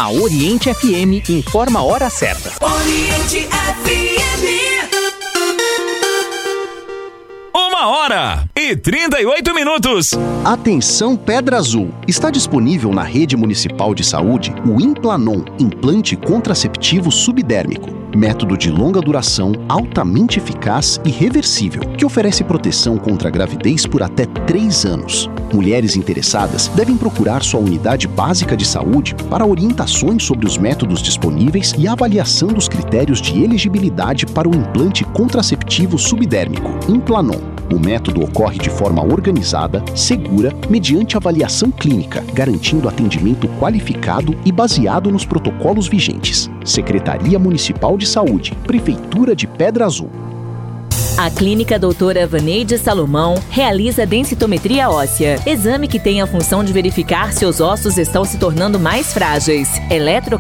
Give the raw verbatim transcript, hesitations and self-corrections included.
A Oriente F M informa a hora certa. Oriente F M. Uma hora e trinta e oito minutos. Atenção, Pedra Azul! Está disponível na Rede Municipal de Saúde o Implanon, implante contraceptivo subdérmico. Método de longa duração, altamente eficaz e reversível, que oferece proteção contra a gravidez por até três anos. Mulheres interessadas devem procurar sua unidade básica de saúde para orientações sobre os métodos disponíveis e avaliação dos critérios de elegibilidade para o implante contraceptivo subdérmico, Implanon. O método ocorre de forma organizada, segura, mediante avaliação clínica, garantindo atendimento qualificado e baseado nos protocolos vigentes. Secretaria Municipal de Saúde, Prefeitura de Pedra Azul. A Clínica Doutora Vaneide Salomão realiza densitometria óssea, exame que tem a função de verificar se os ossos estão se tornando mais frágeis, eletrocardiografia